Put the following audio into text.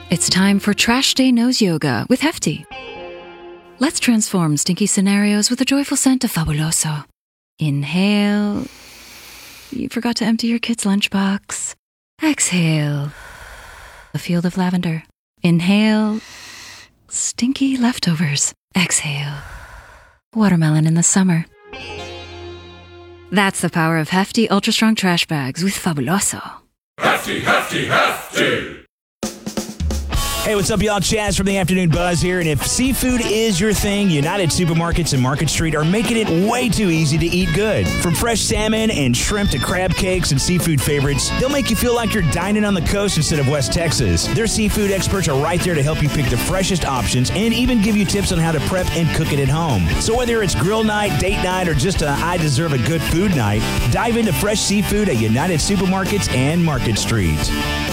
It's time for Trash Day Nose Yoga with Hefty. Let's transform stinky scenarios with a joyful scent of Fabuloso. Inhale. You forgot to empty your kid's lunchbox. Exhale. A field of lavender. Inhale. Stinky leftovers. Exhale. Watermelon in the summer. That's the power of Hefty Ultra Strong Trash Bags with Fabuloso. Hefty, hefty, hefty! Hey, what's up, y'all? Chaz from the Afternoon Buzz here. And if seafood is your thing, United Supermarkets and Market Street are making it way too easy to eat good. From fresh salmon and shrimp to crab cakes and seafood favorites, they'll make you feel like you're dining on the coast instead of West Texas. Their seafood experts are right there to help you pick the freshest options and even give you tips on how to prep and cook it at home. So whether it's grill night, date night, or just I deserve a good food night, dive into fresh seafood at United Supermarkets and Market Street.